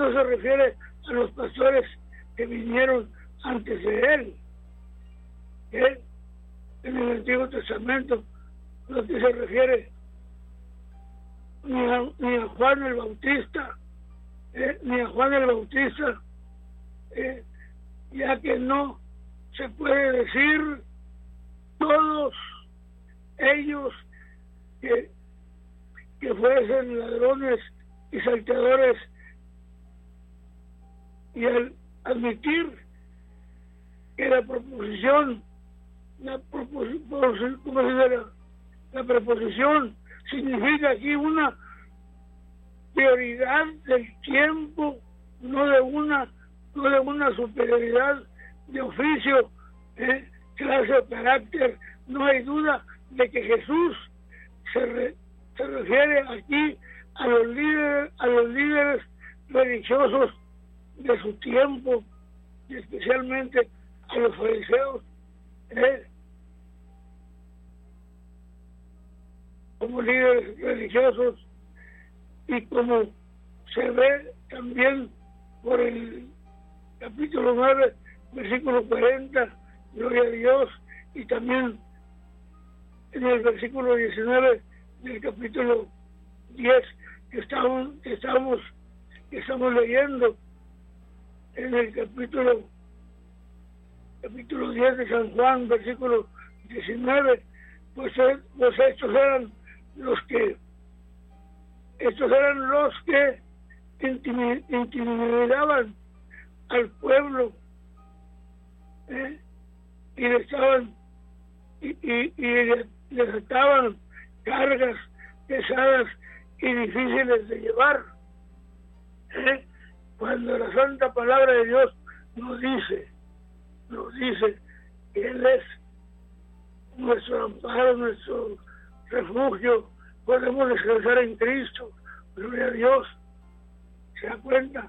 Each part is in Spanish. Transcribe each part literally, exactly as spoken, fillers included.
no se refiere a los pastores que vinieron antes de él, ¿eh? En el Antiguo Testamento no se refiere ni a, ni a Juan el Bautista, ¿eh? ni a Juan el Bautista, ¿eh? ya que no se puede decir todos ellos que, que fuesen ladrones y salteadores, y al admitir que la proposición la proposición ¿cómo se dice? La, la preposición significa aquí una prioridad del tiempo, no de una no de una superioridad de oficio, ¿eh? clase o carácter. No hay duda de que Jesús se, re, se refiere aquí a los líderes a los líderes religiosos de su tiempo, y especialmente a los fariseos, ¿eh? como líderes religiosos, y como se ve también por el capítulo nueve, versículo cuarenta, gloria a Dios, y también en el versículo diecinueve del capítulo diez que estamos, que estamos, que estamos leyendo, en el capítulo capítulo diez de San Juan, versículo diecinueve, pues, pues estos eran los que estos eran los que intimidaban al pueblo, ¿eh? y le estaban y, y, y les estaban cargas pesadas y difíciles de llevar, ¿eh? cuando la santa palabra de Dios nos dice nos dice que Él es nuestro amparo, nuestro refugio, podemos descansar en Cristo, gloria a Dios. ¿Se da cuenta?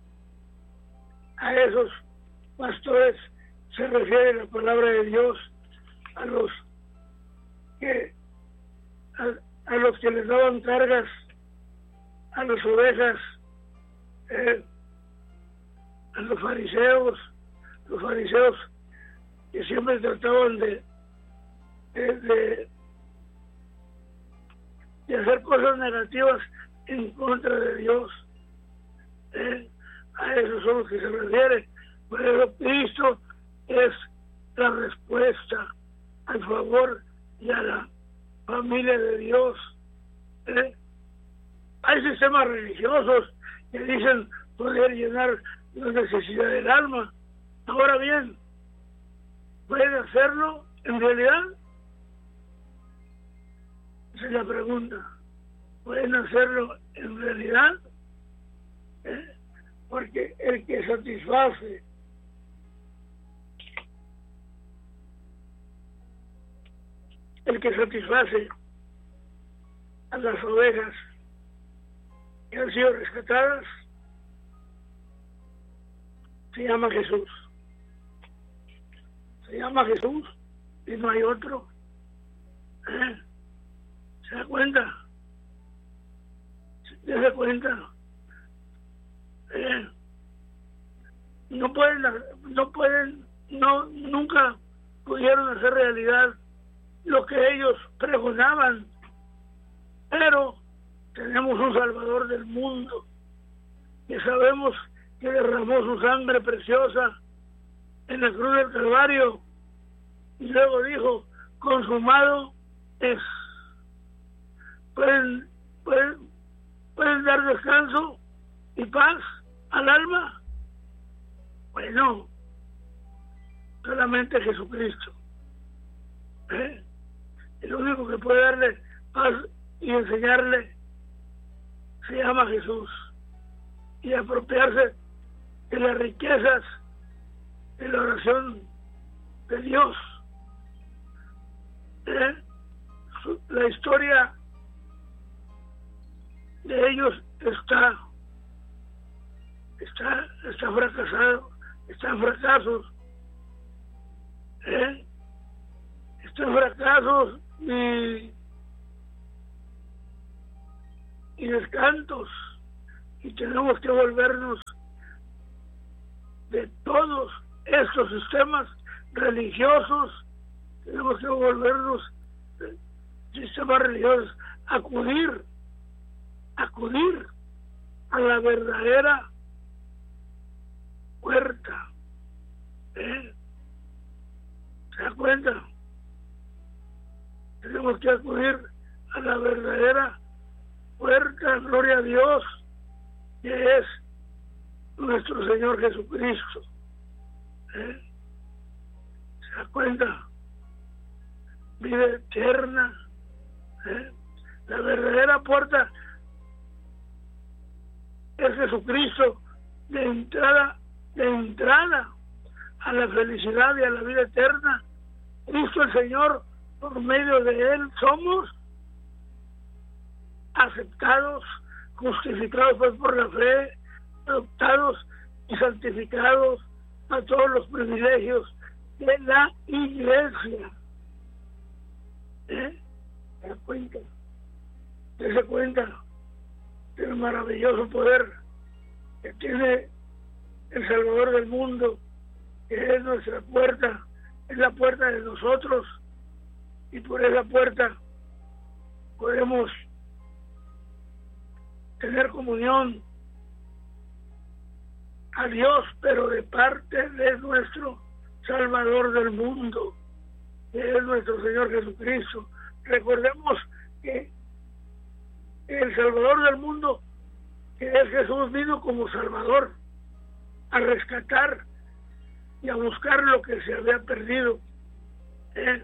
A esos pastores se refiere la palabra de Dios, a los que a, a los que les daban cargas a las ovejas, eh, a los fariseos, los fariseos que siempre trataban de de, de de hacer cosas negativas en contra de Dios, eh, a esos son los que se refiere. Por eso Cristo es la respuesta al favor y a la familia de Dios, eh. Hay sistemas religiosos que dicen poder llenar la necesidad del alma. Ahora bien, ¿pueden hacerlo en realidad? Esa es la pregunta. ¿Pueden hacerlo en realidad? ¿Eh? Porque el que satisface el que satisface a las ovejas que han sido rescatadas se llama Jesús. Se llama Jesús y no hay otro. ¿Eh? ¿Se da cuenta? ¿Se da cuenta? ¿Eh? No pueden, no pueden, no, nunca pudieron hacer realidad lo que ellos pregonaban, pero tenemos un Salvador del mundo que sabemos que derramó su sangre preciosa en la cruz del Calvario y luego dijo: consumado es. Pueden, pueden, pueden dar descanso y paz al alma. Bueno, solamente Jesucristo, ¿eh? El único que puede darle paz y enseñarle se llama Jesús, y apropiarse de las riquezas de la oración de Dios, ¿eh? La historia de ellos está está está fracasado, está en fracasos, ¿eh? está en fracasos y y descantos, y tenemos que volvernos de todos estos sistemas religiosos, tenemos que volvernos de sistemas religiosos, acudir, acudir a la verdadera puerta. ¿Eh? ¿Se da cuenta? Tenemos que acudir a la verdadera puerta, gloria a Dios, que es nuestro Señor Jesucristo. ¿Eh? ¿Se da cuenta? Vida eterna. ¿Eh? La verdadera puerta es Jesucristo, de entrada, de entrada a la felicidad y a la vida eterna. Cristo el Señor, por medio de Él somos aceptados, justificados pues por la fe, adoptados y santificados a todos los privilegios de la iglesia. ¿Eh? ¿Se da cuenta? ¿Se da cuenta del maravilloso poder que tiene el Salvador del mundo, que es nuestra puerta, es la puerta de nosotros, y por esa puerta podemos tener comunión a Dios, pero de parte de nuestro Salvador del mundo, que es nuestro Señor Jesucristo? Recordemos que el Salvador del mundo, que es Jesús, vino como Salvador a rescatar y a buscar lo que se había perdido. ¿Eh?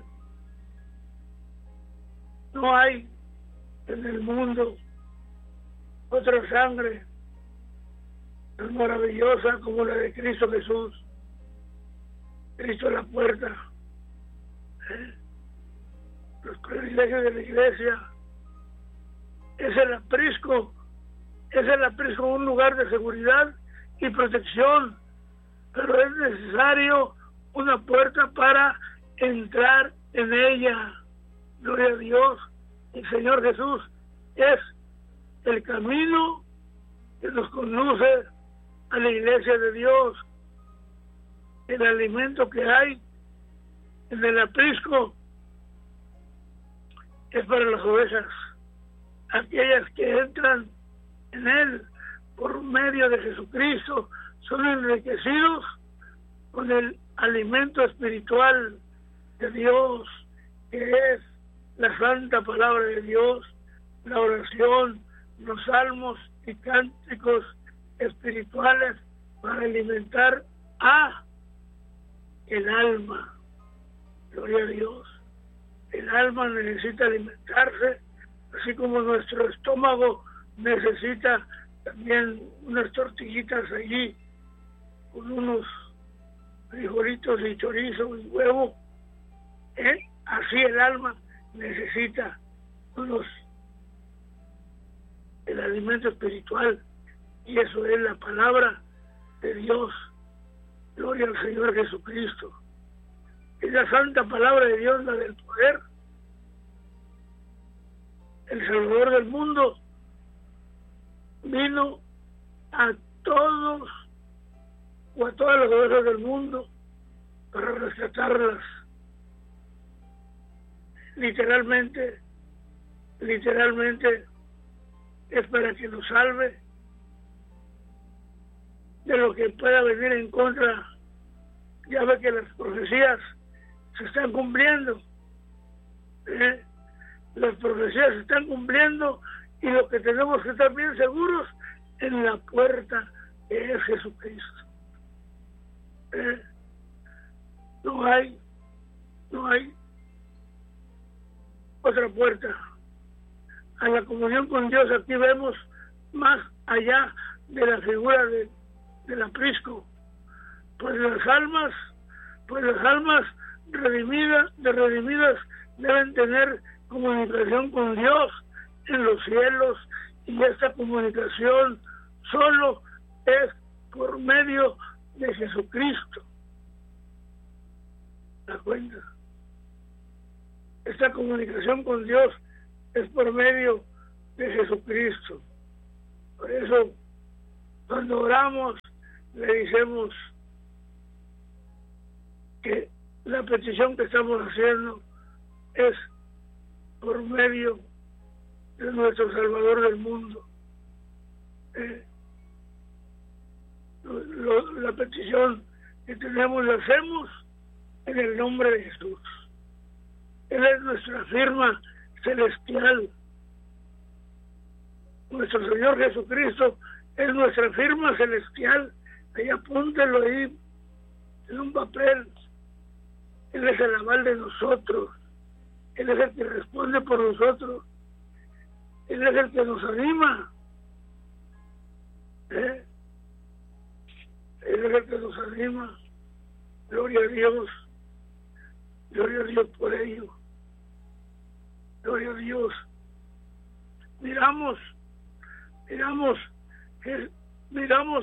No hay en el mundo otra sangre tan maravillosa como la de Cristo Jesús. Cristo es la puerta. ¿Eh? Los privilegios de la iglesia. Es el aprisco, es el aprisco un lugar de seguridad y protección, pero es necesario una puerta para entrar en ella. Gloria a Dios. El Señor Jesús es el camino que nos conduce a la iglesia de Dios. El alimento que hay en el aprisco es para las ovejas, aquellas que entran en él por medio de Jesucristo son enriquecidos con el alimento espiritual de Dios, que es la santa palabra de Dios, la oración, los salmos y cánticos espirituales para alimentar a el alma. Gloria a Dios. El alma necesita alimentarse, así como nuestro estómago necesita también unas tortillitas allí con unos frijolitos y chorizo y huevo. ¿Eh? Así el alma necesita unos el alimento espiritual, y eso es la palabra de Dios. Gloria al Señor Jesucristo. Es la santa palabra de Dios, la del poder. El Salvador del mundo vino a todos o a todas las ovejas del mundo para rescatarlas. Literalmente, literalmente es para que nos salve de lo que pueda venir en contra. Ya ve que las profecías se están cumpliendo. ¿Eh? Las profecías se están cumpliendo, y lo que tenemos que estar bien seguros en la puerta que es Jesucristo. ¿Eh? No hay, no hay otra puerta a la comunión con Dios. Aquí vemos más allá de la figura de, del aprisco, pues las almas, pues las almas redimidas, de redimidas deben tener comunicación con Dios en los cielos, y esta comunicación solo es por medio de Jesucristo. ¿Te das cuenta? Esta comunicación con Dios es por medio de Jesucristo. Por eso Cuando oramos, le decimos que la petición que estamos haciendo es por medio de nuestro Salvador del mundo. Eh, lo, lo, la petición que tenemos la hacemos en el nombre de Jesús. Él es nuestra firma celestial. Nuestro Señor Jesucristo es nuestra firma celestial. Ahí apúntelo ahí en un papel. Él es el aval de nosotros. Él es el que responde por nosotros. Él es el que nos anima. ¿Eh? Él es el que nos anima. Gloria a Dios. Gloria a Dios por ello. Gloria a Dios. Miramos, miramos, miramos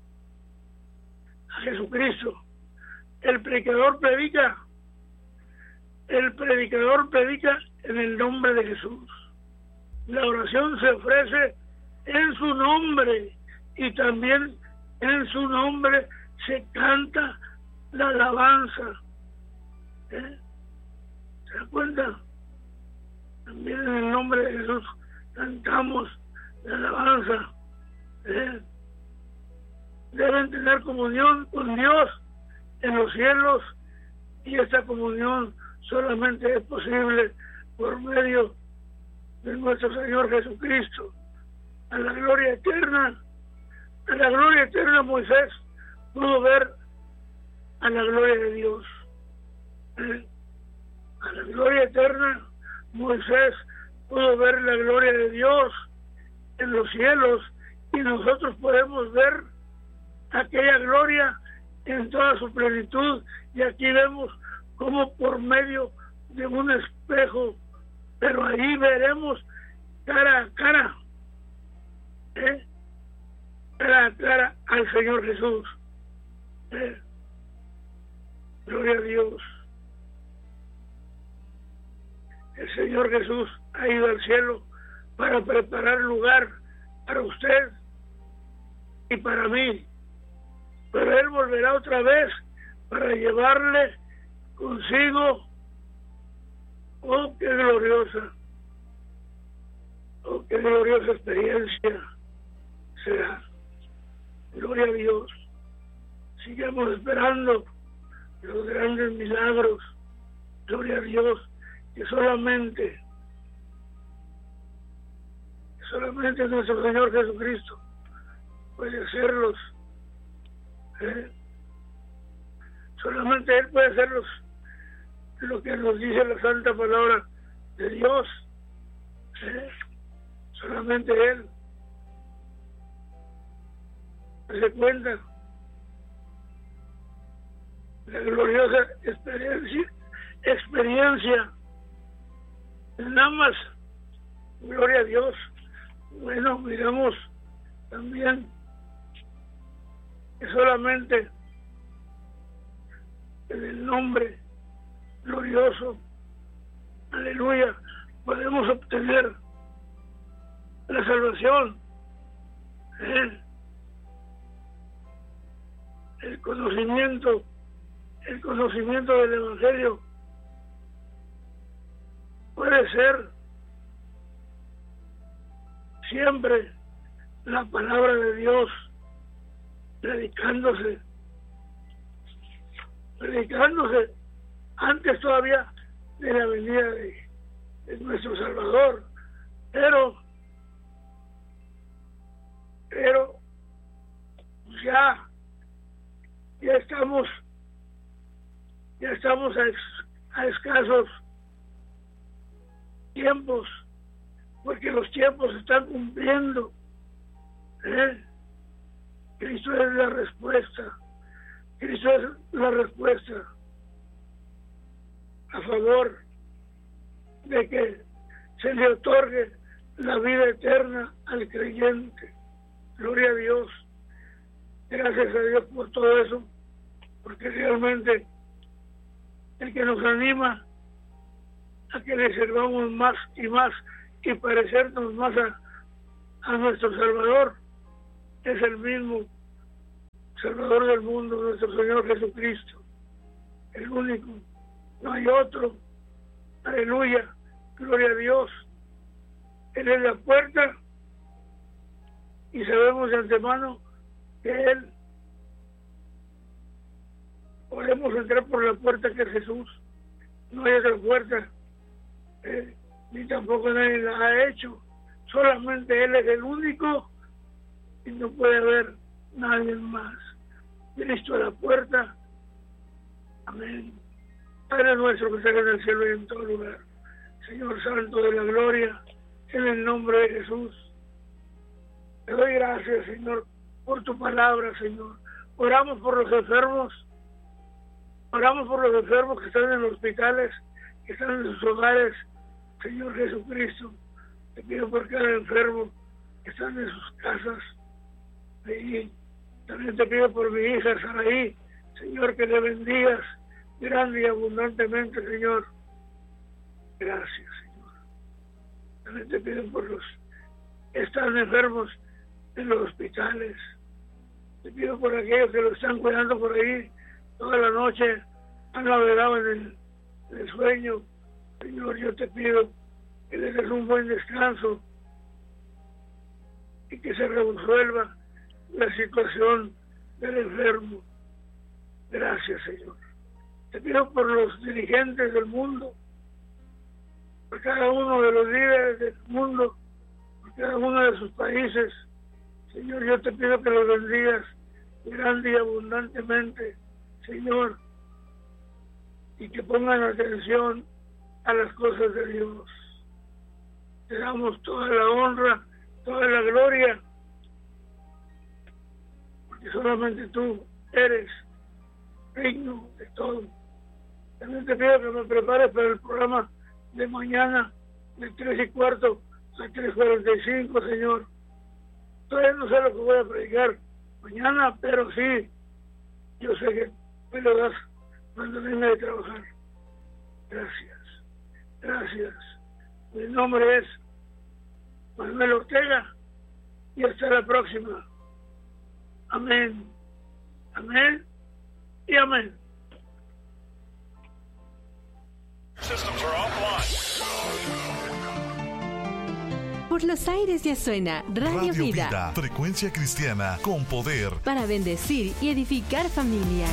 a Jesucristo. El predicador predica. El predicador predica en el nombre de Jesús. La oración se ofrece en su nombre y también en su nombre se canta la alabanza. ¿Eh? ¿Se da cuenta? También en el nombre de Jesús cantamos la alabanza. ¿Eh? Deben tener comunión con Dios en los cielos y esta comunión solamente es posible por medio de nuestro Señor Jesucristo. A la gloria eterna, a la gloria eterna Moisés pudo ver a la gloria de Dios. ¿Eh? A la gloria eterna Moisés pudo ver la gloria de Dios en los cielos y nosotros podemos ver aquella gloria en toda su plenitud. Y aquí vemos como por medio de un espejo, pero ahí veremos cara a cara, ¿eh? cara a cara al Señor Jesús. ¿Eh? Gloria a Dios. El Señor Jesús ha ido al cielo para preparar lugar para usted y para mí, pero Él volverá otra vez para llevarle consigo. Oh, qué gloriosa, oh, qué gloriosa experiencia será. Gloria a Dios. Sigamos esperando los grandes milagros. Gloria a Dios, que solamente, que solamente nuestro Señor Jesucristo puede hacerlos. ¿Eh? Solamente Él puede hacerlos. Lo que nos dice la santa palabra de Dios. ¿Eh? Solamente Él. Se cuenta la gloriosa experiencia, experiencia. Nada más, gloria a Dios. Bueno, miramos también que solamente en el nombre glorioso, aleluya, podemos obtener la salvación. ¿Eh? El conocimiento, el conocimiento del Evangelio puede ser siempre la palabra de Dios predicándose, predicándose antes todavía de la venida de, de nuestro Salvador, pero pero ya ya estamos ya estamos a, a escasos tiempos, porque los tiempos se están cumpliendo. ¿Eh? Cristo es la respuesta. Cristo es la respuesta a favor de que se le otorgue la vida eterna al creyente. Gloria a Dios. Gracias a Dios por todo eso, porque realmente el que nos anima a que le sirvamos más y más y parecernos más a, a nuestro Salvador es el mismo Salvador del mundo, nuestro Señor Jesucristo, el único, no hay otro. Aleluya, gloria a Dios. Él es la puerta y sabemos de antemano que Él, podemos entrar por la puerta que es Jesús. No hay otra puerta, eh, ni tampoco nadie la ha hecho. Solamente Él es el único y no puede haber nadie más. Cristo a la puerta. Amén. Padre nuestro que estás en el cielo y en todo lugar, Señor Santo de la gloria, en el nombre de Jesús, te doy gracias, Señor, por tu palabra, Señor. Oramos por los enfermos, oramos por los enfermos que están en los hospitales, que están en sus hogares, Señor Jesucristo. Te pido por cada enfermo que están en sus casas. Y también te pido por mi hija Saraí, Señor, que le bendigas grande y abundantemente, Señor. Gracias, Señor. También te pido por los que están enfermos en los hospitales. Te pido por aquellos que lo están cuidando por ahí toda la noche, han navegado en el, en el sueño. Señor, yo te pido que les des un buen descanso y que se resuelva la situación del enfermo. Gracias, Señor. Te pido por los dirigentes del mundo, por cada uno de los líderes del mundo, por cada uno de sus países. Señor, yo te pido que los bendigas grande y abundantemente, Señor, y que pongan atención a las cosas de Dios. Te damos toda la honra, toda la gloria, porque solamente tú eres digno de todo. También te pido que me prepares para el programa de mañana, de tres y cuarto a tres cuarenta y cinco, Señor. Todavía no sé lo que voy a predicar mañana, pero sí, yo sé que me lo das cuando venga de trabajar. Gracias, gracias. Mi nombre es Manuel Ortega y hasta la próxima. Amén, amén y amén. Por los aires ya suena Radio, Radio Vida. Vida, frecuencia cristiana con poder. Para bendecir y edificar familias.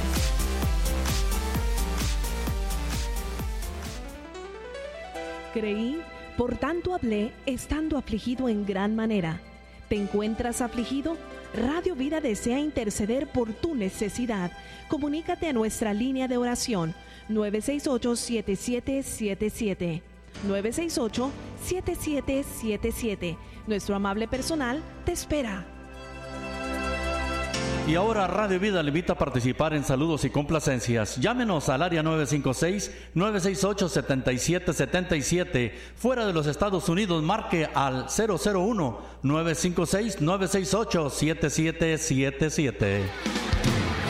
Creí, por tanto hablé, estando afligido en gran manera. ¿Te encuentras afligido? Radio Vida desea interceder por tu necesidad. Comunícate a nuestra línea de oración nueve seis ocho, siete siete siete siete. nueve seis ocho, siete siete siete siete. Nuestro amable personal te espera. Y ahora Radio Vida le invita a participar en saludos y complacencias. Llámenos al área nueve cinco seis, nueve seis ocho, siete siete siete siete. Fuera de los Estados Unidos, marque al cero cero uno, nueve cinco seis, nueve seis ocho, siete siete siete siete.